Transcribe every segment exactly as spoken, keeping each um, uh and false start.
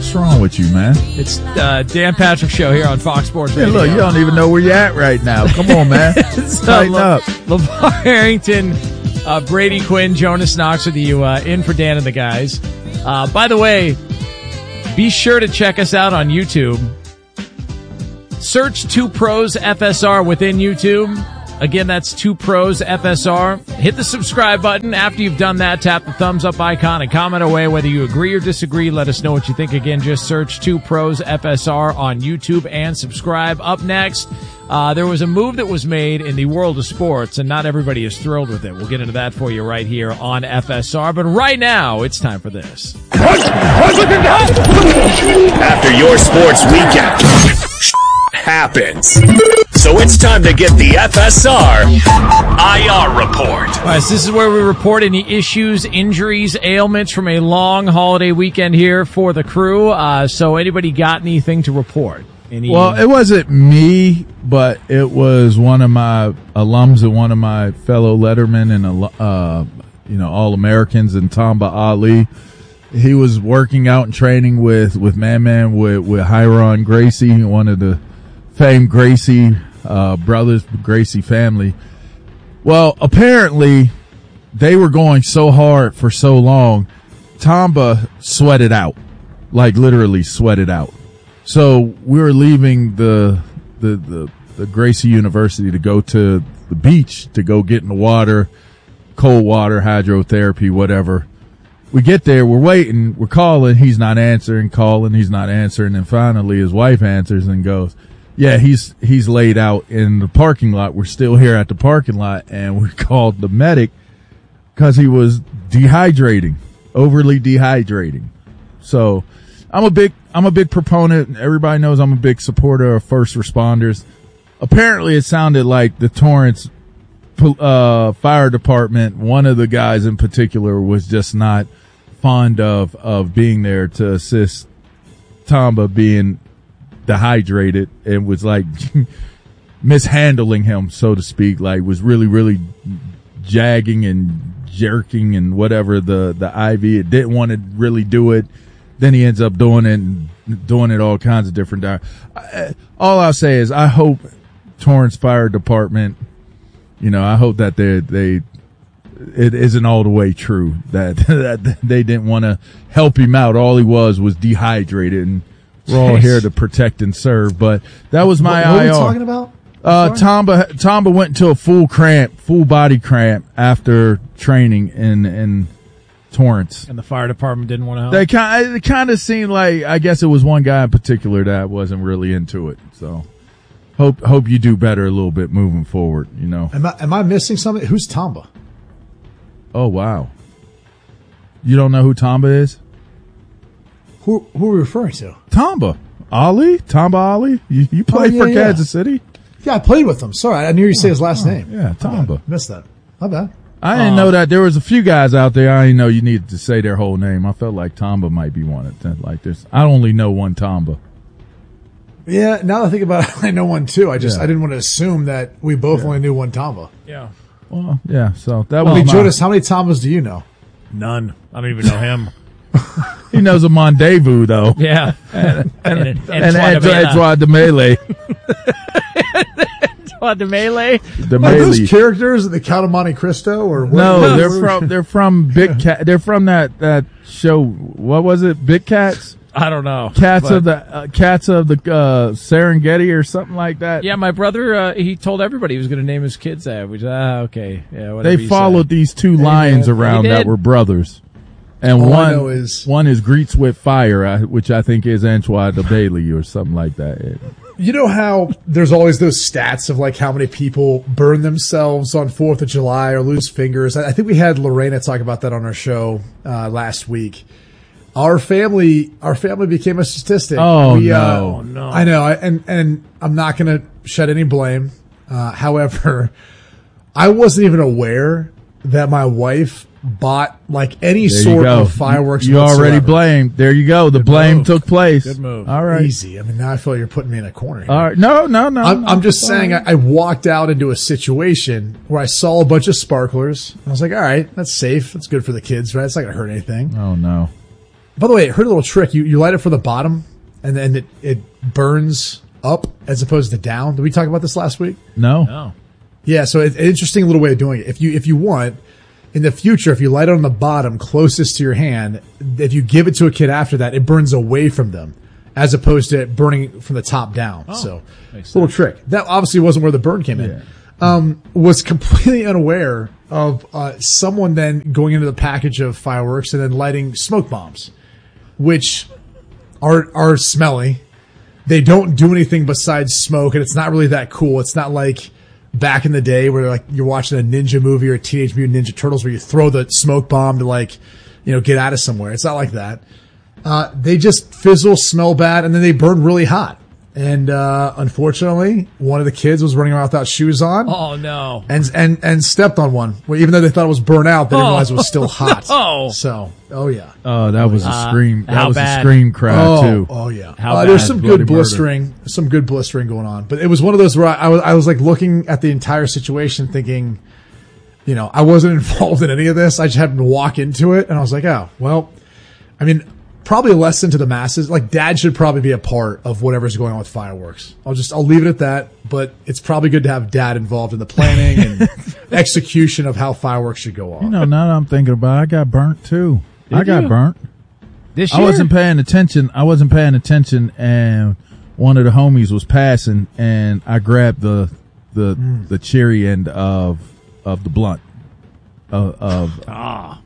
What's wrong with you, man? It's uh, Dan Patrick Show here on Fox Sports Hey, Radio. look, you don't even know where you're at right now. Come on, man. so, Tighten Le- up. LeVar Harrington, uh, Brady Quinn, Jonas Knox with you uh, in for Dan and the guys. Uh, by the way, be sure to check us out on YouTube. Search Two Pros F S R within YouTube. Again, that's Two Pros F S R. Hit the subscribe button. After you've done that, tap the thumbs up icon and comment away whether you agree or disagree. Let us know what you think. Again, just search Two Pros F S R on YouTube and subscribe. Up next, uh, there was a move that was made in the world of sports, and not everybody is thrilled with it. We'll get into that for you right here on F S R. But right now, it's time for this. After your sports weekend happens. So it's time to get the F S R I R report. All right, so this is where we report any issues, injuries, ailments from a long holiday weekend here for the crew. Uh, so anybody got anything to report? Any... Well, it wasn't me, but it was one of my alums and one of my fellow lettermen and, uh, you know, All-Americans and Tamba Ali. He was working out and training with, with Man Man, with, with Hiron Gracie, one of the famed Gracie uh, brothers, Gracie family. Well, apparently they were going so hard for so long, Tamba sweated out, like literally sweated out. So we were leaving the, the, the, the Gracie University to go to the beach to go get in the water, cold water, hydrotherapy, whatever. We get there, we're waiting, we're calling, he's not answering, calling, he's not answering, and finally his wife answers and goes, yeah, he's he's laid out in the parking lot. We're still here at the parking lot, and we called the medic because he was dehydrating, overly dehydrating. So I'm a big I'm a big proponent. Everybody knows I'm a big supporter of first responders. Apparently, it sounded like the Torrance uh, fire department, one of the guys in particular, was just not fond of of being there to assist Tamba being dehydrated, and was like mishandling him, so to speak, like was really, really jagging and jerking and whatever the, the I V. It didn't want to really do it. Then he ends up doing it and doing it all kinds of different times. All I'll say is I hope Torrance Fire Department, you know, I hope that they, they, it isn't all the way true that, that they didn't want to help him out. All he was was dehydrated, and we're all here to protect and serve. But that was my what, what I R. What are you talking about? Uh, Tamba, Tamba went into a full cramp, full body cramp after training in, in Torrance. And the fire department didn't want to help? They kind, it kind of seemed like, I guess it was one guy in particular that wasn't really into it. So hope, hope you do better a little bit moving forward, you know. Am I, am I missing something? Who's Tamba? Oh, wow. You don't know who Tamba is? Who, who are we referring to? Tamba. Ali? Tamba Ali? You, you played oh, yeah, for yeah. Kansas City? Yeah, I played with him. Sorry, I knew you say his last oh, name. Yeah, Tamba. Missed that. My bad. I didn't uh, know that there was a few guys out there. I didn't know you needed to say their whole name. I felt like Tamba might be one of them. Like this, I only know one Tamba. Yeah, now that I think about it, I know one too. I just yeah. I didn't want to assume that we both yeah. only knew one Tamba. Yeah. Well, yeah. So that well, was. I mean, my, Jonas, how many Tambas do you know? None. I don't even know him. He knows a Mondezvous though. Yeah. and and, and, and, and Edouard de Melee. What, the Melee? The Are Melee. those characters in the Count of Monte Cristo, or what? No, they're from they're from Big Cat. They're from that that show. What was it? Big Cats. I don't know. Cats but, of the uh, Cats of the uh, Serengeti or something like that. Yeah, my brother. Uh, he told everybody he was going to name his kids that. Which ah, okay, yeah. Whatever They you followed say. these two lions They around did. that were brothers, and All I one know is- one is greets with fire, uh, which I think is Antoine de Bailey or something like that. You know how there's always those stats of like how many people burn themselves on fourth of July or lose fingers. I think we had Lorena talk about that on our show uh, last week. Our family, our family became a statistic. Oh, we, no. uh, no. I know, and and I'm not going to shed any blame. Uh, however, I wasn't even aware that my wife bought like any There you sort go. of fireworks. You whatsoever. already blamed. There you go. The Good blame move. took place. Good move. All right. Easy. I mean, now I feel like you're putting me in a corner here. All right. No, no, no. I'm, no, I'm just fine. saying I, I walked out into a situation where I saw a bunch of sparklers. I was like, all right, that's safe. That's good for the kids, right? It's not going to hurt anything. Oh no. by the way, I heard a little trick. You you light it from the bottom, and then it, it burns up as opposed to down. Did we talk about this last week? No. No. Yeah, so it's an interesting little way of doing it. If you if you want, in the future, if you light it on the bottom closest to your hand, if you give it to a kid after that, it burns away from them, as opposed to it burning from the top down. Oh, so, little trick. That obviously wasn't where the burn came in. Yeah. Um, was completely unaware of uh, someone then going into the package of fireworks and then lighting smoke bombs, which are are smelly. They don't do anything besides smoke, and it's not really that cool. It's not like back in the day where like you're watching a ninja movie or a Teenage Mutant Ninja Turtles where you throw the smoke bomb to like, you know, get out of somewhere. It's not like that. Uh, they just fizzle, smell bad, and then they burn really hot. And uh, unfortunately, one of the kids was running around without shoes on. Oh no! And and and stepped on one. Well, even though they thought it was burnt out, they didn't Oh. realize it was still hot. No. So, oh yeah. Oh, that was a Uh, scream. That how was bad? a scream cry Oh, too. oh yeah. How Uh, there's bad? some Bloody good murder. blistering, some good blistering going on. But it was one of those where I, I was I was like looking at the entire situation, thinking, you know, I wasn't involved in any of this. I just happened to walk into it, and I was like, oh well. I mean, probably a lesson to the masses. Like, dad should probably be a part of whatever's going on with fireworks. I'll just, I'll leave it at that. But it's probably good to have dad involved in the planning and execution of how fireworks should go on. You know, now that I'm thinking about it, I got burnt too. I got you? burnt. This I year? wasn't paying attention. I wasn't paying attention, and one of the homies was passing, and I grabbed the the Mm. the cherry end of of the blunt. Of, of Ah.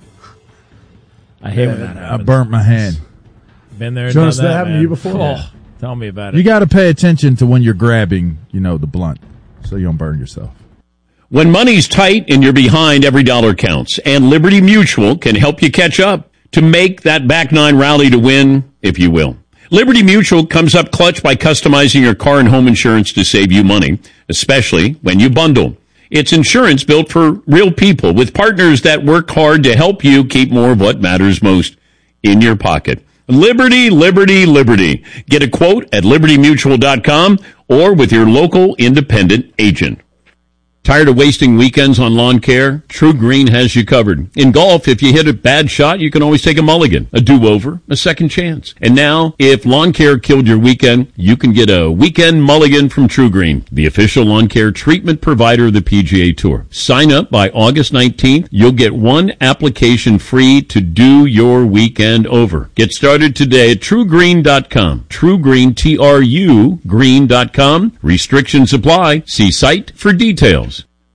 I hate when that I happens. burnt my hand. Been there, Jonas, done that that, happened to man. you before? Oh, tell me about it. You got to pay attention to when you're grabbing, you know, the blunt, so you don't burn yourself. When money's tight and you're behind, every dollar counts. And Liberty Mutual can help you catch up to make that back nine rally to win, if you will. Liberty Mutual comes up clutch by customizing your car and home insurance to save you money, especially when you bundle. It's insurance built for real people with partners that work hard to help you keep more of what matters most in your pocket. Liberty, Liberty, Liberty. Get a quote at liberty mutual dot com or with your local independent agent. Tired of wasting weekends on lawn care? True Green has you covered. In golf, if you hit a bad shot, you can always take a mulligan, a do-over, a second chance. And now, if lawn care killed your weekend, you can get a weekend mulligan from True Green, the official lawn care treatment provider of the P G A Tour. Sign up by August nineteenth. You'll get one application free to do your weekend over. Get started today at true green dot com. True Green, T R U, green dot com. Restrictions apply. See site for details.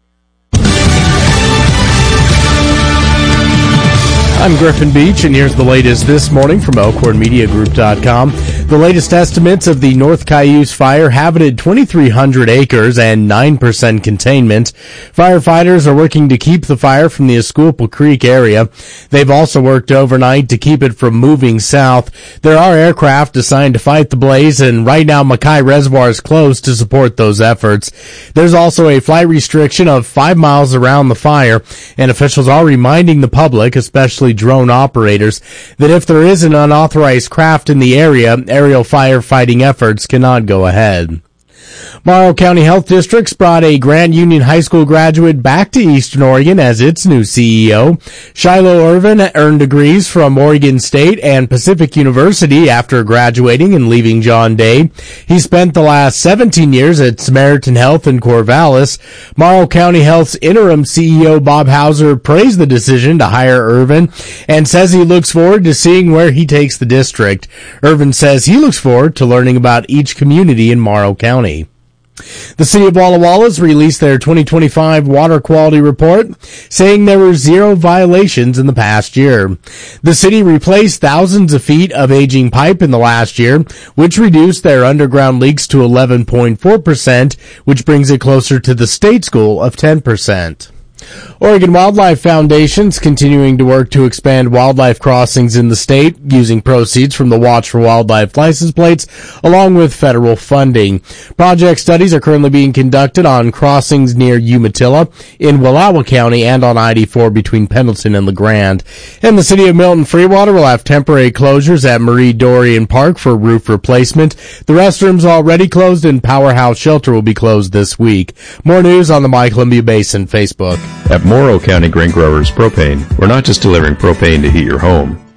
I'm Griffin Beach, and here's the latest this morning from elkhorn media group dot com. The latest estimates of the North Cayuse fire have it at twenty-three hundred acres and nine percent containment. Firefighters are working to keep the fire from the Escupal Creek area. They've also worked overnight to keep it from moving south. There are aircraft assigned to fight the blaze, and right now Mackay Reservoir is closed to support those efforts. There's also a flight restriction of five miles around the fire, and officials are reminding the public, especially drone operators, that if there is an unauthorized craft in the area, aerial firefighting efforts cannot go ahead. Morrow County Health Districts brought a Grand Union High School graduate back to Eastern Oregon as its new C E O. Shiloh Irvin earned degrees from Oregon State and Pacific University after graduating and leaving John Day. He spent the last seventeen years at Samaritan Health in Corvallis. Morrow County Health's interim C E O Bob Hauser praised the decision to hire Irvin and says he looks forward to seeing where he takes the district. Irvin says he looks forward to learning about each community in Morrow County. The city of Walla Walla has released their twenty twenty-five water quality report, saying there were zero violations in the past year. The city replaced thousands of feet of aging pipe in the last year, which reduced their underground leaks to eleven point four percent, which brings it closer to the state goal of ten percent. Oregon Wildlife Foundation's continuing to work to expand wildlife crossings in the state using proceeds from the Watch for Wildlife license plates along with federal funding. Project studies are currently being conducted on crossings near Umatilla, in Wallowa County, and on I eighty-four between Pendleton and LeGrand. And the city of Milton Freewater will have temporary closures at Marie Dorian Park for roof replacement. The restrooms already closed and Powerhouse Shelter will be closed this week. More news on the My Columbia Basin Facebook. At Morrow County Grain Growers Propane, we're not just delivering propane to heat your home.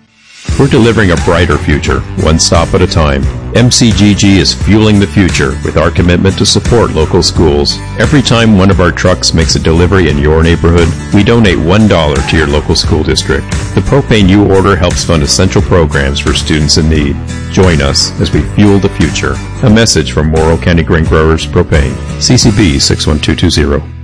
We're delivering a brighter future, one stop at a time. M C G G is fueling the future with our commitment to support local schools. Every time one of our trucks makes a delivery in your neighborhood, we donate one dollar to your local school district. The propane you order helps fund essential programs for students in need. Join us as we fuel the future. A message from Morrow County Grain Growers Propane. C C B six one two two zero.